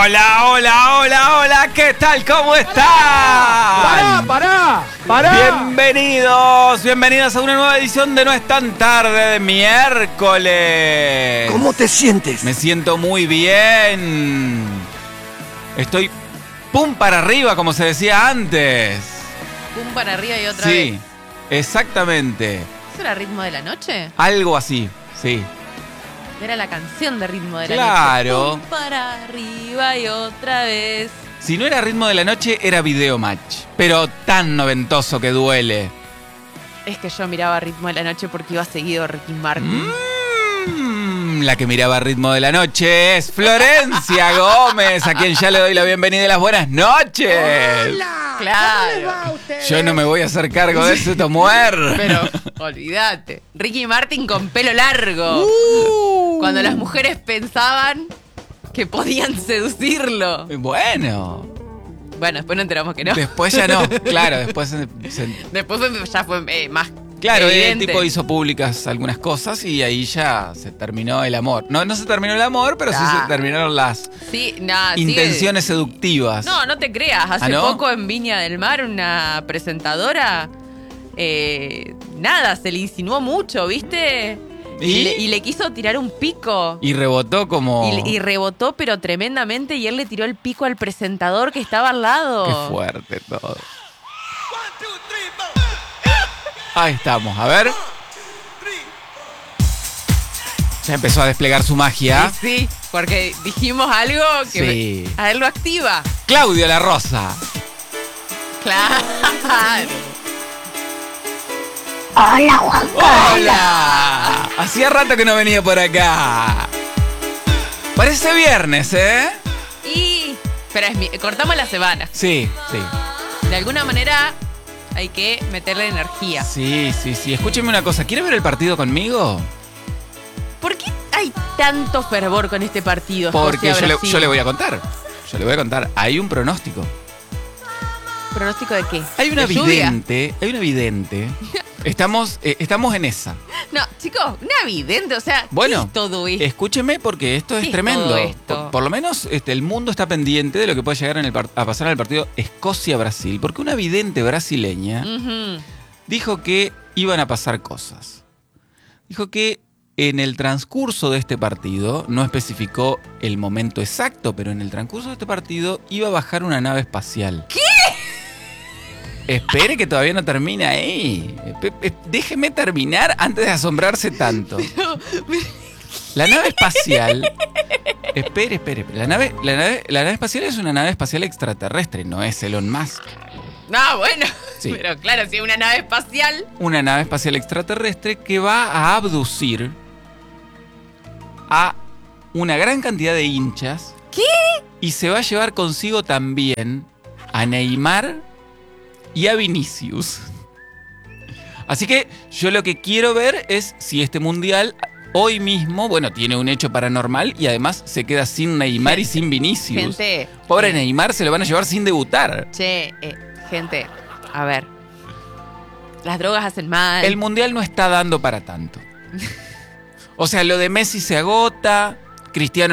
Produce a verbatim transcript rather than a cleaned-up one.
Hola, hola, hola, hola, ¿qué tal? ¿Cómo están? ¡Pará, pará, pará! Bienvenidos, bienvenidos a una nueva edición de No es tan tarde de miércoles. ¿Cómo te sientes? Me siento muy bien. Estoy pum para arriba, como se decía antes. Pum para arriba y otra Sí, vez. exactamente. ¿Eso era Ritmo de la Noche? Algo así, sí. Era la canción de Ritmo de la Claro. Noche. Pum para arriba y otra vez. Si no era Ritmo de la Noche, era Video Match. Pero tan noventoso que duele. Es que yo miraba Ritmo de la Noche porque iba seguido Ricky Martin. Mm, la que miraba Ritmo de la Noche es Florencia Gómez, a quien ya le doy la bienvenida y las buenas noches. ¡Hola! Claro. ¿Cómo les va a ustedes? Yo no me voy a hacer cargo de ese tomuer. Pero olvídate. Ricky Martin con pelo largo. Uh. Cuando las mujeres pensaban que podían seducirlo. Bueno, Bueno, después nos enteramos que no. después ya no. Claro, después se- se- Después fue- ya fue eh, más Claro, el evidente. tipo hizo públicas algunas cosas y ahí ya se terminó el amor. No, no se terminó el amor, pero sí Ah. se terminaron las Sí, nada, intenciones seductivas. No, no te creas. Hace ¿Ah, no? poco en Viña del Mar una presentadora, eh, nada, se le insinuó mucho, ¿viste? ¿Y? Y, le, y le quiso tirar un pico. Y rebotó como... Y, y rebotó, pero tremendamente, y él le tiró el pico al presentador que estaba al lado. Qué fuerte todo. Ahí estamos, a ver. Ya empezó a desplegar su magia. Sí, sí, porque dijimos algo que Sí. a él lo activa. Claudio La Rosa. Claro. Hola, Juan Carlos. ¡Hola! Hacía rato que no venía por acá. Parece viernes, ¿eh? Y. Pero es mi- cortamos la semana. Sí, sí. De alguna manera hay que meterle energía. Sí, sí, sí. Escúcheme una cosa. ¿Quiere ver el partido conmigo? ¿Por qué hay tanto fervor con este partido? Porque José yo le, Brasil? yo le voy a contar. Yo le voy a contar. Hay un pronóstico. ¿Pronóstico de qué? Hay una ¿De lluvia? vidente. Hay una vidente. Estamos, eh, estamos en esa. No, chicos, una vidente, o sea, Bueno, ¿qué es todo esto? Escúcheme porque esto ¿Qué es es tremendo. todo esto? Por, por lo menos este, el mundo está pendiente de lo que puede llegar en el par- a pasar en el partido Escocia-Brasil. Porque una vidente brasileña Ujú. dijo que iban a pasar cosas. Dijo que en el transcurso de este partido, no especificó el momento exacto, pero en el transcurso de este partido iba a bajar una nave espacial. ¿Qué? Espere que todavía no termina ahí. Espe- es- Déjeme terminar antes de asombrarse tanto. La nave espacial... Espere, espere. espere. La nave, la, nave, la nave espacial es una nave espacial extraterrestre, no es Elon Musk. No, bueno, Sí. pero claro, si es una nave espacial. Una nave espacial extraterrestre que va a abducir a una gran cantidad de hinchas. ¿Qué? Y se va a llevar consigo también a Neymar y a Vinicius. Así que yo lo que quiero ver es si este mundial hoy mismo, bueno, tiene un hecho paranormal y además se queda sin Neymar y sin Vinicius. Gente. Pobre eh, Neymar, se lo van a llevar sin debutar. Che, eh, gente, a ver. Las drogas hacen mal. El mundial no está dando para tanto. O sea, lo de Messi se agota, Cristiano